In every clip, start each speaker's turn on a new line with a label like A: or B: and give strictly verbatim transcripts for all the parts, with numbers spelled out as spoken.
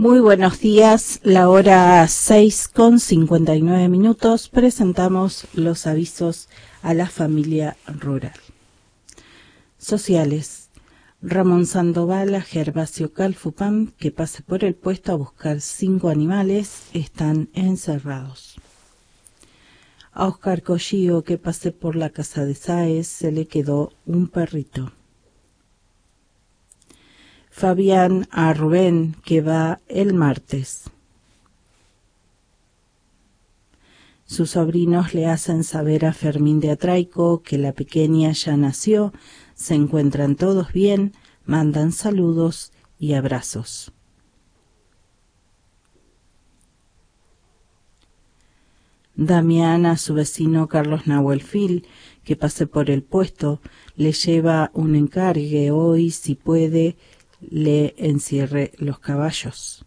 A: Muy buenos días, la hora seis con cincuenta y nueve minutos, presentamos los avisos a la familia rural. Sociales. Ramón Sandoval a Gervasio Calfupam, que pase por el puesto a buscar cinco animales, están encerrados. A Oscar Collío, que pase por la casa de Sáez, se le quedó un perrito. Fabián a Rubén, que va el martes. Sus sobrinos le hacen saber a Fermín de Atraico que la pequeña ya nació, se encuentran todos bien, mandan saludos y abrazos. Damián a su vecino Carlos Nahuelfil, que pase por el puesto, le lleva un encargue hoy, si puede, le encierre los caballos.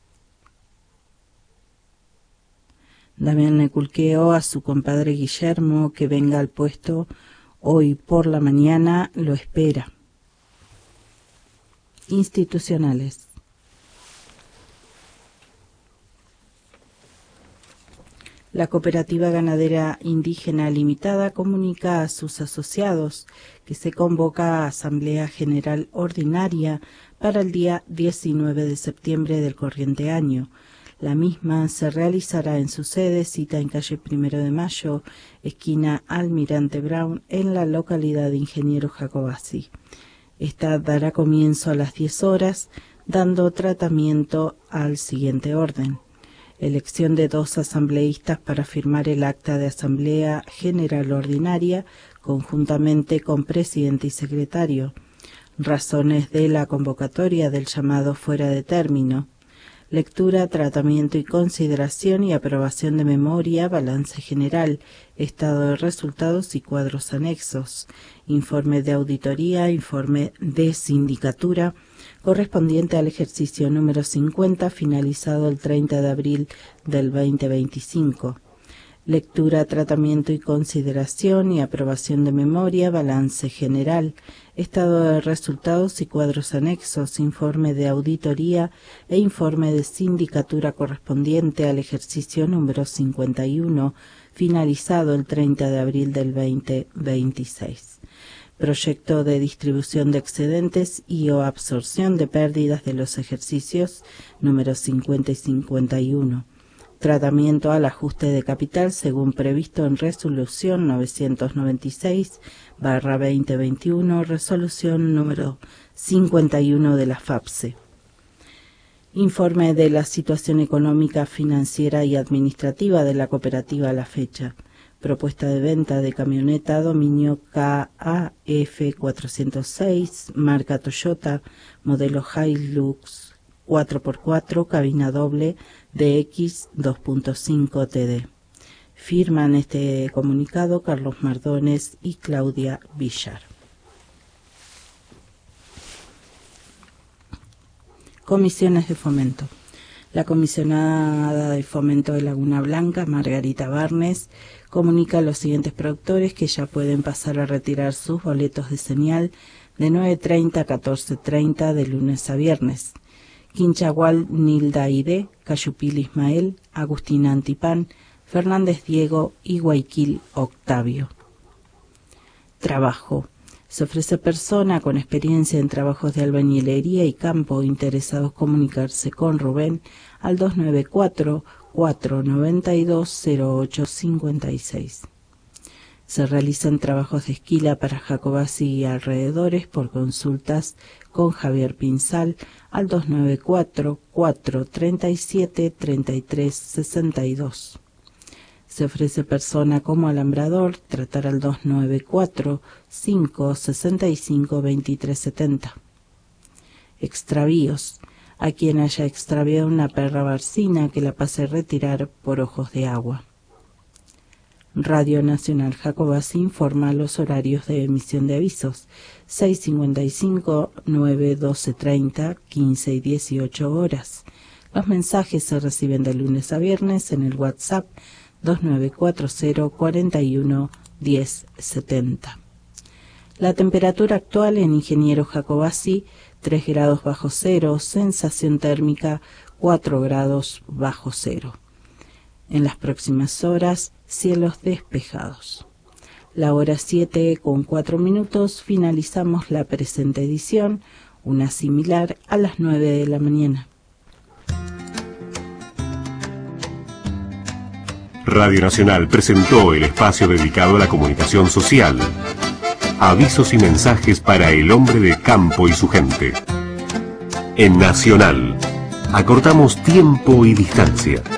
A: Damián le culqueó a su compadre Guillermo que venga al puesto hoy por la mañana, lo espera. Institucionales. La Cooperativa Ganadera Indígena Limitada comunica a sus asociados que se convoca a Asamblea General Ordinaria para el día diecinueve de septiembre del corriente año. La misma se realizará en su sede, cita en calle Primero de Mayo, esquina Almirante Brown, en la localidad de Ingeniero Jacobacci. Esta dará comienzo a las diez horas, dando tratamiento al siguiente orden. Elección de dos asambleístas para firmar el acta de Asamblea General Ordinaria, conjuntamente con presidente y secretario. Razones de la convocatoria del llamado fuera de término. Lectura, tratamiento y consideración y aprobación de memoria, balance general, estado de resultados y cuadros anexos. Informe de auditoría, informe de sindicatura, correspondiente al ejercicio número cincuenta, finalizado el treinta de abril del veinte veinticinco. Lectura, tratamiento y consideración y aprobación de memoria, balance general, estado de resultados y cuadros anexos, informe de auditoría e informe de sindicatura correspondiente al ejercicio número cincuenta y uno, finalizado el treinta de abril del veinte veintiséis. Proyecto de distribución de excedentes y o absorción de pérdidas de los ejercicios números cincuenta y cincuenta y uno. Tratamiento al ajuste de capital según previsto en resolución novecientos noventa y seis barra veinte veintiuno, resolución número cincuenta y uno de la FAPSE. Informe de la situación económica, financiera y administrativa de la cooperativa a la fecha. Propuesta de venta de camioneta dominio K A F cuatrocientos seis, marca Toyota, modelo Hilux cuatro por cuatro, cabina doble, D X dos punto cinco T D. Firman este comunicado Carlos Mardones y Claudia Villar. Comisiones de fomento. La comisionada de fomento de Laguna Blanca, Margarita Barnes, comunica a los siguientes productores que ya pueden pasar a retirar sus boletos de señal de nueve treinta a catorce treinta de lunes a viernes. Quinchagual Nilda Aide, Cayupil Ismael, Agustín Antipán, Fernández Diego y Guayquil Octavio. Trabajo. Se ofrece persona con experiencia en trabajos de albañilería y campo interesados comunicarse con Rubén al dos nueve cuatro, cuatro nueve dos, cero ocho cinco seis. Se realizan trabajos de esquila para Jacobacci y alrededores. Por consultas con Javier Pinzal al dos nueve cuatro, cuatro tres siete, tres tres seis dos. Se ofrece persona como alambrador, tratar al dos nueve cuatro, cinco seis cinco, dos tres siete cero. Extravíos. A quien haya extraviado una perra barcina que la pase a retirar por ojos de agua. Radio Nacional Jacobacci informa los horarios de emisión de avisos: seis cincuenta y cinco, nueve, doce treinta, quince y dieciocho horas. Los mensajes se reciben de lunes a viernes en el WhatsApp dos nueve cuatro cero, cuatro uno, diez setenta. La temperatura actual en Ingeniero Jacobacci tres grados bajo cero, sensación térmica cuatro grados bajo cero. En las próximas horas, cielos despejados. La hora siete con cuatro minutos, finalizamos la presente edición, una similar a las nueve de la mañana.
B: Radio Nacional presentó el espacio dedicado a la comunicación social. Avisos y mensajes para el hombre de campo y su gente. En Nacional, acortamos tiempo y distancia.